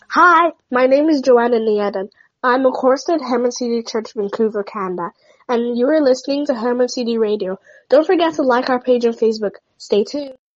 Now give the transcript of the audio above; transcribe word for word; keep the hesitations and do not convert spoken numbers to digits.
Hi, my name is Joanna Nieden. I'm a chorister at Herman C D Church, Vancouver, Canada, and you are listening to Herman C D Radio. Don't forget to like our page on Facebook. Stay tuned.